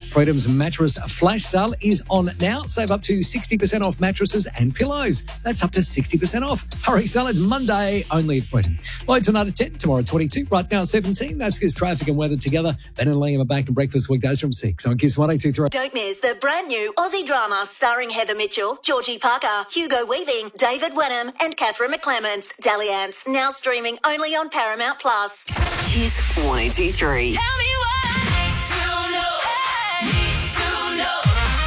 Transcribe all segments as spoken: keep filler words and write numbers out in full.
Freedom's mattress flash sale is on now. Save up to sixty percent off mattresses and pillows. That's up to sixty percent off. Hurry, sell it Monday only at Freedom. Low tonight at ten, tomorrow twenty-two, right now seventeen. That's Kiss traffic and weather together. Ben and Liam are back in breakfast weekdays from six on Kiss one oh two three. Don't miss the brand new Aussie drama starring Heather Mitchell, Georgie Parker, Hugo Weaving, David Wenham and Catherine McClements. Dalliance, now streaming only on Paramount Plus. Kiss one oh two three. Tell me what to know. Need to know.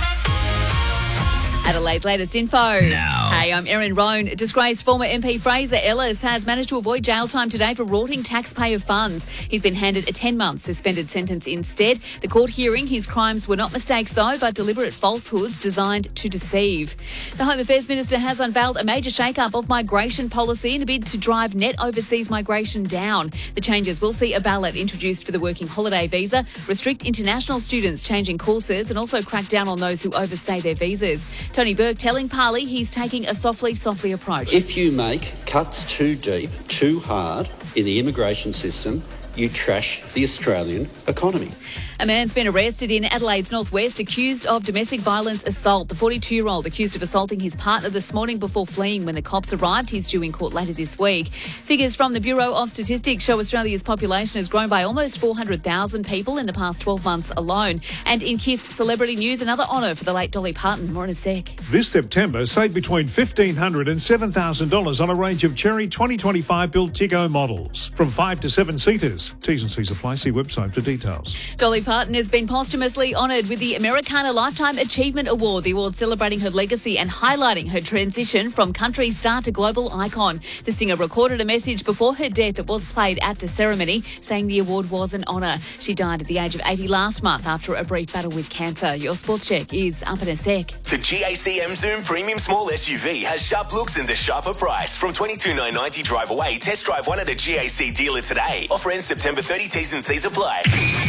Adelaide's latest info. Now. Hey, I'm Erin Roan. Disgraced former M P Fraser Ellis has managed to avoid jail time today for rorting taxpayer funds. He's been handed a ten-month suspended sentence instead. The court hearing his crimes were not mistakes, though, but deliberate falsehoods designed to deceive. The Home Affairs Minister has unveiled a major shake-up of migration policy in a bid to drive net overseas migration down. The changes will see a ballot introduced for the working holiday visa, restrict international students changing courses, and also crack down on those who overstay their visas. Tony Burke telling Parley he's taking a softly, softly approach. If you make cuts too deep, too hard in the immigration system, you trash the Australian economy. A man's been arrested in Adelaide's northwest accused of domestic violence assault. The forty-two-year-old accused of assaulting his partner this morning before fleeing when the cops arrived. He's due in court later this week. Figures from the Bureau of Statistics show Australia's population has grown by almost four hundred thousand people in the past twelve months alone. And in Kiss celebrity news, another honour for the late Dolly Parton. More in a sec. This September, save between fifteen hundred dollars and seven thousand dollars on a range of Cherry twenty twenty-five built Tiggo models from five to seven seaters. T's and C's apply. See website for details. Dolly Parton has been posthumously honoured with the Americana Lifetime Achievement Award, the award celebrating her legacy and highlighting her transition from country star to global icon. The singer recorded a message before her death that was played at the ceremony, saying the award was an honour. She died at the age of eighty last month after a brief battle with cancer. Your sports check is up in a sec. The G A C M Zoom Premium Small S U V has sharp looks and a sharper price. From twenty-two thousand nine hundred ninety drive away, test drive one at a G A C dealer today. Offer ends September thirtieth. T's and C's apply.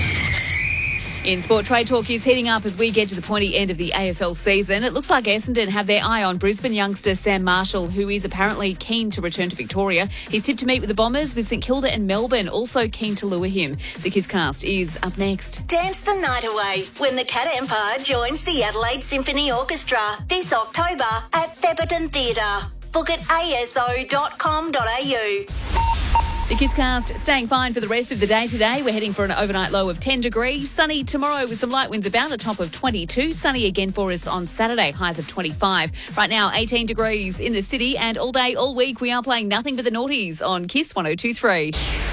In sport, trade talk is heating up as we get to the pointy end of the A F L season. It looks like Essendon have their eye on Brisbane youngster Sam Marshall, who is apparently keen to return to Victoria. He's tipped to meet with the Bombers, with St Kilda and Melbourne also keen to lure him. The Kisscast is up next. Dance the night away when the Cat Empire joins the Adelaide Symphony Orchestra this October at Thepperton Theatre. Book at a s o dot com dot a u. The Kisscast staying fine for the rest of the day today. We're heading for an overnight low of ten degrees. Sunny tomorrow with some light winds about, a top of twenty-two. Sunny again for us on Saturday, highs of twenty-five. Right now, eighteen degrees in the city, and all day, all week, we are playing nothing but the noughties on Kiss one oh two three.